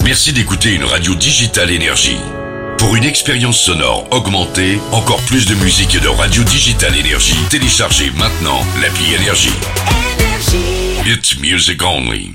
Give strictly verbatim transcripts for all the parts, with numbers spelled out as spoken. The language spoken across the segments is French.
Merci d'écouter une radio digitale Énergie. Pour une expérience sonore augmentée, encore plus de musique et de radio digitale Énergie, téléchargez maintenant l'appli Énergie. It's music only.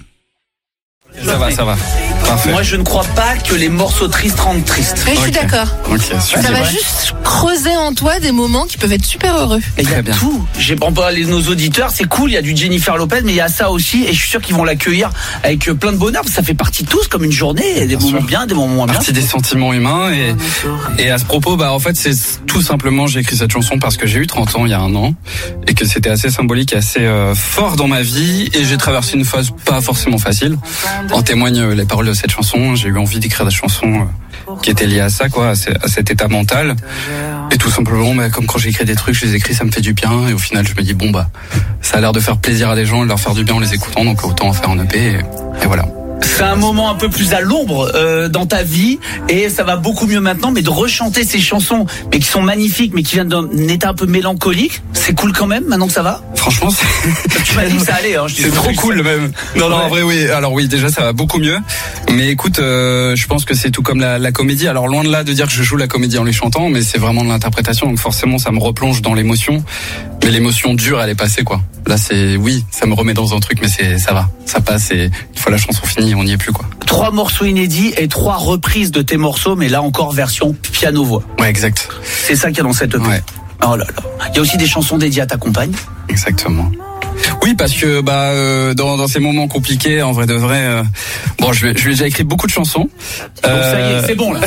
Ça va, ça va. Parfait. Moi, je ne crois pas que les morceaux tristes rendent tristes. Oui, je suis Ok. d'accord. Ok, Ça super. va juste creuser en toi des moments qui peuvent être super heureux. Et il y a Très bien. tout. J'ai on peut aller nos auditeurs, c'est cool. Il y a du Jennifer Lopez, mais il y a ça aussi. Et je suis sûr qu'ils vont l'accueillir avec plein de bonheur. Ça fait partie de tous, comme une journée. Il y a des Bien moments sûr. bien, des moments moins bien. Partie des sentiments humains et, et à ce propos, bah en fait c'est tout simplement j'ai écrit cette chanson parce que j'ai eu trente ans il y a un an et que c'était assez symbolique, assez euh, fort dans ma vie et j'ai traversé une phase pas forcément facile. En témoignent euh, les paroles de cette chanson. J'ai eu envie d'écrire des chansons euh, qui étaient liées à ça, quoi, à, ce- à cet état mental. Et tout simplement, bah, comme quand j'écris des trucs, je les écris, ça me fait du bien et au final je me dis bon bah ça a l'air de faire plaisir à des gens et de leur faire du bien en les écoutant, donc autant en faire un E P et, et voilà. C'est un moment un peu plus à l'ombre euh, dans ta vie et ça va beaucoup mieux maintenant, mais de rechanter ces chansons, mais qui sont magnifiques, mais qui viennent d'un état un peu mélancolique, c'est cool quand même, maintenant que ça va. Franchement, c'est... Tu m'as dit que ça allait, hein, je dis C'est trop cool même. Non, non, Ouais. en vrai, oui. Alors oui, déjà, ça va beaucoup mieux. Mais écoute, euh, je pense que c'est tout comme la, la comédie. Alors loin de là de dire que je joue la comédie en les chantant, mais c'est vraiment de l'interprétation. Donc forcément, ça me replonge dans l'émotion. Mais l'émotion dure, elle est passée, quoi. Là, c'est, oui, ça me remet dans un truc, mais c'est, ça va. Ça passe et une fois la chanson finie, on n'y est plus, quoi. Trois morceaux inédits et trois reprises de tes morceaux, mais là encore version piano-voix. Ouais, exact. C'est ça qu'il y a dans cette E P. Ouais. Oh là là. Il y a aussi des chansons dédiées à ta compagne. Exactement. Oui, parce que bah euh, dans, dans ces moments compliqués, en vrai de vrai, euh, bon, je, vais- je lui ai déjà écrit beaucoup de chansons. Donc ça y Euh, est, c'est bon là.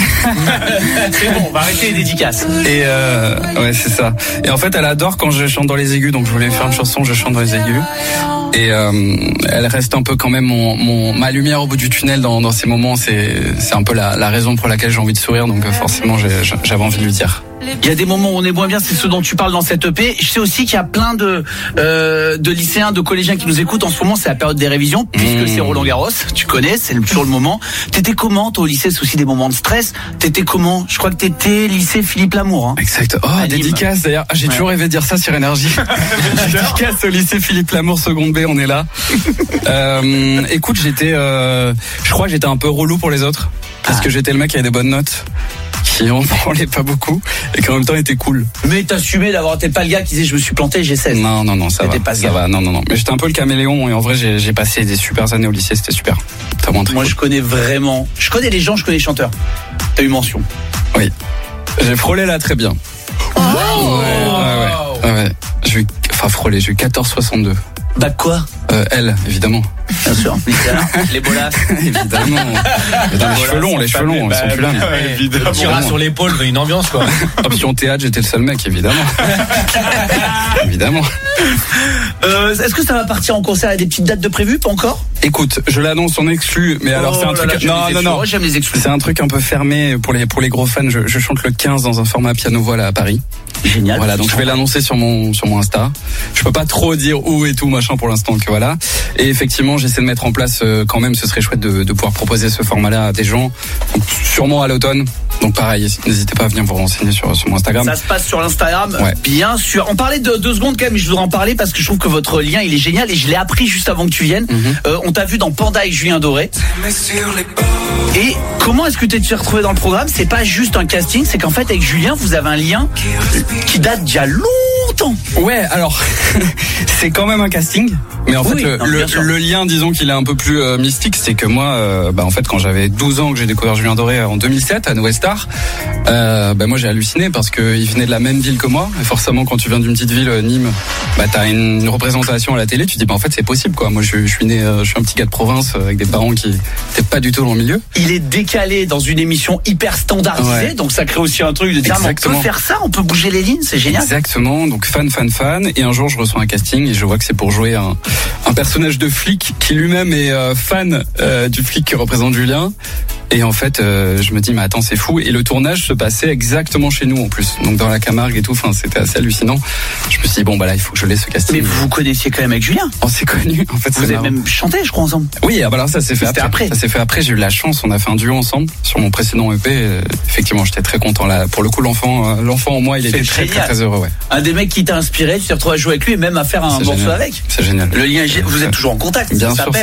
C'est bon, on va arrêter les dédicaces. Et euh, ouais, c'est ça. Et en fait, elle adore quand je chante dans les aigus, donc je voulais faire une chanson, je chante dans les aigus. Et euh, elle reste un peu quand même mon, mon ma lumière au bout du tunnel dans, dans ces moments. C'est c'est un peu la, la raison pour laquelle j'ai envie de sourire. Donc euh, forcément, j'ai- j'avais envie de lui dire. Il y a des moments où on est moins bien, c'est ce dont tu parles dans cette E P. Je sais aussi qu'il y a plein de euh, de lycéens, de collégiens qui nous écoutent en ce moment. C'est la période des révisions, puisque Mmh. c'est Roland Garros. Tu connais, c'est toujours le moment. T'étais comment toi au lycée? C'est aussi des moments de stress. T'étais comment? Je crois que t'étais lycée Philippe Lamour. Hein. Exact. Oh, À Nîmes. dédicace d'ailleurs. Ah, j'ai Ouais. toujours rêvé de dire ça sur Énergie. Dédicace au lycée Philippe Lamour, seconde B, on est là. Euh, écoute, j'étais, euh, je crois que j'étais un peu relou pour les autres. Parce Ah. que j'étais le mec qui avait des bonnes notes, qui en branlait pas beaucoup, et qui en même temps était cool. Mais t'assumais d'avoir, t'es pas le gars qui disait je me suis planté, j'ai seize. Non, non, non, ça T'étais va. pas ce Ça gars. va, non, non, non. Mais j'étais un peu le caméléon, et en vrai, j'ai, j'ai passé des super années au lycée, c'était super. T'as vraiment très Moi cool. je connais vraiment. Je connais les gens, je connais les chanteurs. T'as eu mention. Oui. J'ai frôlé là très bien. Oh Ouais, ouais, ouais. ouais. J'ai eu, enfin, frôlé, j'ai eu quatorze soixante-deux. Bah quoi? Euh, elle, évidemment. Bien sûr. Les bolas. Évidemment. Évidemment, les cheveux longs, les cheveux longs, ils sont plus là. mais- Évidemment. Tira sur l'épaule, mais une ambiance quoi. Option théâtre, j'étais le seul mec, évidemment. Évidemment. Euh, est-ce que ça va partir en concert? Il y a des petites dates de prévues? Pas encore? Écoute, je l'annonce en exclu, mais alors c'est un Oh là truc. là, j'aime non, les non, exclus. non. Moi, j'aime les exclus. C'est un truc un peu fermé pour les pour les gros fans. Je, je chante le quinze dans un format piano-voix là à Paris. Génial. Voilà, donc je vais l'annoncer sur mon sur mon Insta. Je peux pas trop dire où et tout machin pour l'instant, que voilà. Et effectivement, j'essaie de mettre en place euh, quand même. Ce serait chouette de, de pouvoir proposer ce format-là à des gens. Donc, sûrement à l'automne. Donc pareil, n'hésitez pas à venir vous renseigner sur sur mon Instagram. Ça se passe sur l'Instagram, Ouais. bien sûr. On parlait de deux secondes quand même, mais je voudrais en parler parce que je trouve que votre lien il est génial et je l'ai appris juste avant que tu viennes. Mhm. Euh, on t'a vu dans Panda avec Julien Doré. Et comment est-ce que tu t'es retrouvé dans le programme? C'est pas juste un casting, c'est qu'en fait avec Julien vous avez un lien qui date d'il y a longtemps. Ouais, alors c'est quand même un casting, mais en Oui, fait le, non, le, bien sûr. le lien, disons qu'il est un peu plus euh, mystique, c'est que moi, euh, bah en fait quand j'avais douze ans que j'ai découvert Julien Doré en deux mille sept à Noé Star, euh, bah moi j'ai halluciné parce que il venait de la même ville que moi. Et forcément quand tu viens d'une petite ville, euh, Nîmes, bah t'as une, une représentation à la télé, tu te dis bah en fait c'est possible quoi. Moi je, je suis né, euh, je suis un petit gars de province euh, avec des parents qui étaient pas du tout dans le milieu. Il est décalé dans une émission hyper standardisée, Ouais. donc ça crée aussi un truc de dire ah, mais on Exactement. peut faire ça, on peut bouger les lignes, c'est génial. Exactement, donc fan, fan, fan. Et un jour, je reçois un casting et je vois que c'est pour jouer un, un personnage de flic qui lui-même est euh, fan euh, du flic qui représente Julien. Et en fait, euh, je me dis, mais attends, c'est fou. Et le tournage se passait exactement chez nous en plus. Donc dans la Camargue et tout, enfin, c'était assez hallucinant. Je me suis dit, bon, bah là, il faut que je laisse ce casting. Mais vous vous connaissiez quand même avec Julien. On s'est connus, en fait, Vous c'est avez marrant. même chanté, je crois, ensemble. Oui, ah bah alors ça s'est fait C'était après. après. Ça s'est fait après, j'ai eu la chance, on a fait un duo ensemble sur mon précédent E P. Euh, Effectivement, j'étais très content là. Pour le coup, l'enfant, euh, l'enfant en moi, il était C'est très, très, génial. très heureux, ouais. Un des mecs qui t'a inspiré, tu t'es retrouvé à jouer avec lui et même à faire un C'est morceau génial. avec. C'est génial. Le lien, est gé- vous êtes toujours en contact. Bien ça sûr, s'appelle.